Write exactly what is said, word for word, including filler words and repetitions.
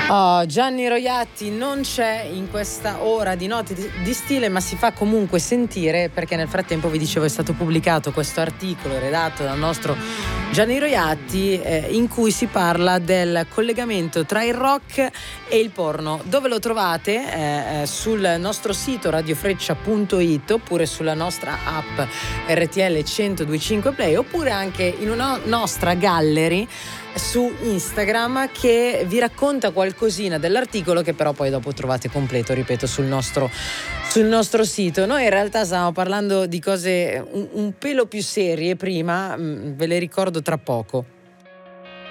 Oh, Gianni Roiatti non c'è in questa ora di Note di, di Stile, ma si fa comunque sentire perché nel frattempo, vi dicevo, è stato pubblicato questo articolo redatto dal nostro Gianni Roiatti eh, in cui si parla del collegamento tra il rock e il porno. Dove lo trovate? Eh, sul nostro sito radiofreccia punto it oppure sulla nostra app R T L centodue e cinque Play, oppure anche in una nostra gallery su Instagram che vi racconta qualcosina dell'articolo, che però poi dopo trovate completo, ripeto, sul nostro, sul nostro sito. Noi in realtà stavamo parlando di cose un, un pelo più serie prima, ve le ricordo tra poco.